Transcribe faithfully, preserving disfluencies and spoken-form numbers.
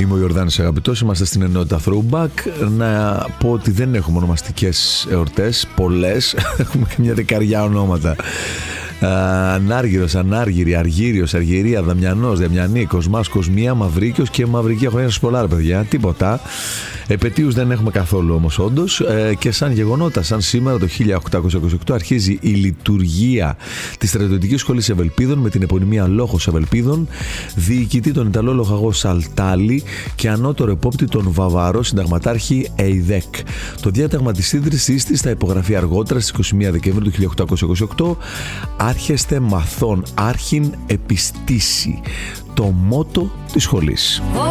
Είμαι ο Ιορδάνης Αγαπητός, είμαστε στην ενότητα Throwback. Να πω ότι δεν έχουμε ονομαστικές εορτές, πολλές, έχουμε και μια δεκαριά ονόματα. Ανάργυρος, Ανάργυρη, Αργύριος, Αργυρία, Δαμιανός, Δαμιανή, Κοσμάς, Κοσμία, Μαυρίκιος και Μαυρικία. Χρόνια σας πολλά, ρε παιδιά, τίποτα. Επετείους δεν έχουμε καθόλου όμως, όντως. Ε, και σαν γεγονότα, σαν σήμερα το χίλια οκτακόσια είκοσι οκτώ αρχίζει η λειτουργία της στρατιωτικής σχολής Ευελπίδων με την επωνυμία Λόχος Ευελπίδων, διοικητή τον Ιταλό λοχαγό Σαλτάλη και ανώτερο επόπτη τον Βαβαρό συνταγματάρχη Εϊδέκ. Το διάταγμα της ίδρυσής της θα υπογραφεί αργότερα στις είκοσι μία Δεκεμβρίου του χίλια οκτακόσια είκοσι οκτώ. Άρχεστε μαθών, άρχιν επιστήσει, το μότο της σχολής.